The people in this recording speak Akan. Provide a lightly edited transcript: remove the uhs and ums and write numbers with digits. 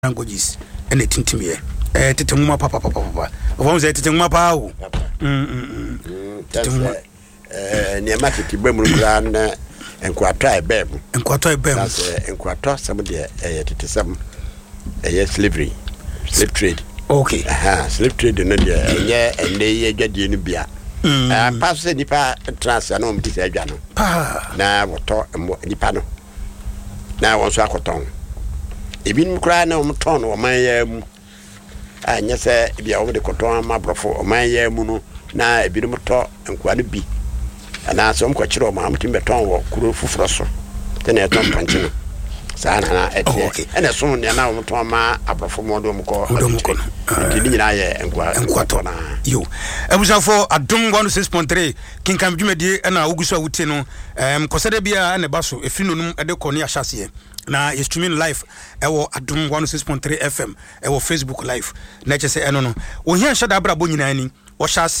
languages and tintimie tetemuma papa vamos tetemuma pa o niema tetibemu na enkwatwa ebem enkwatwa some de tetesam slave trade. Okay. Slave trade no de ende adwadie no bia pass nipa trans na omti se adwa no na woto nipa no na wonso akoton ebin kura na omton wo man ya mu anya se bia wo de koton mabrofo o man ya mu no na ebin moto nkwa no bi ana so mkwachiro o man mutim beton wo kuro fufuro so te na eton panchi no sana na ete ene so ne na omton ma abrofo mo do mko ti nyina ye nkwa to na yo ebusa for adom 106.3 kinkan dwumadi na oguso awuti no kosede bia na baso efinonum ede koni ahyase na is streaming live ewo adom 106.3 FM ewo Facebook live na chese eno no wo hia hyada abra bo nyina ni wo hyase